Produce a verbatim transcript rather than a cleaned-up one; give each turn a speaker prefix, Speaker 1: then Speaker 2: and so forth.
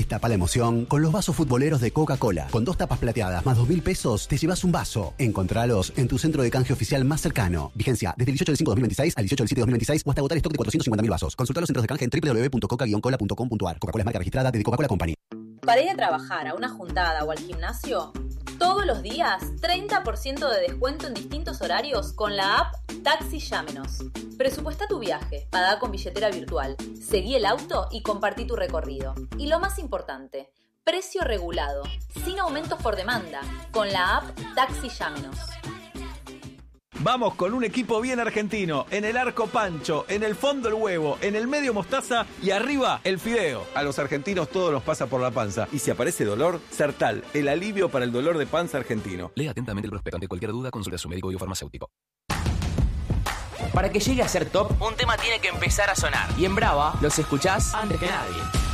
Speaker 1: Destapa la emoción con los vasos futboleros de Coca-Cola. Con dos tapas plateadas más dos mil pesos, te llevas un vaso. Encontralos en tu centro de canje oficial más cercano. Vigencia desde el dieciocho del cinco de dos mil veintiséis al dieciocho del siete de dos mil veintiséis o hasta agotar stock de cuatrocientos cincuenta mil vasos. Consulta los centros de canje en doble u doble u doble u punto coca guion cola punto com punto a r. Coca-Cola es marca registrada de The Coca-Cola Company.
Speaker 2: Para ir a trabajar, a una juntada o al gimnasio, todos los días treinta por ciento de descuento en distintos horarios con la app Taxi Llámenos. Presupuesta tu viaje, paga con billetera virtual, seguí el auto y compartí tu recorrido. Y lo más importante, precio regulado, sin aumentos por demanda, con la app Taxi Llámenos.
Speaker 3: Vamos con un equipo bien argentino. En el arco Pancho, en el fondo el huevo, en el medio mostaza y arriba el fideo. A los argentinos todo nos pasa por la panza. Y si aparece dolor, Sertal, el alivio para el dolor de panza argentino.
Speaker 4: Lea atentamente el prospecto. Ante cualquier duda, consulte a su médico y o farmacéutico.
Speaker 5: Para que llegue a ser top, un tema tiene que empezar a sonar. Y en Brava los escuchás antes que nadie.